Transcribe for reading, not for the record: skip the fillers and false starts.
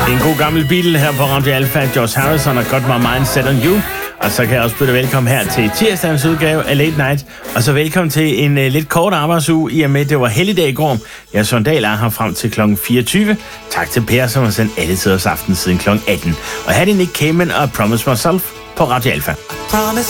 En god gammel Beatle her på Radio Alpha, George Harrison og Got My Mind Set On You. Og så kan jeg også byde velkommen her til tirsdagens udgave af Late Night. Og så velkommen til en lidt kort arbejdsuge, i og med det var helligdag i går. Jeg Søren Dahl er her frem til kl. 24. Tak til Per, som har sendt alle tiders aften siden kl. 18. Og her er det Nick Cayman og Promise Myself på Radio Alpha.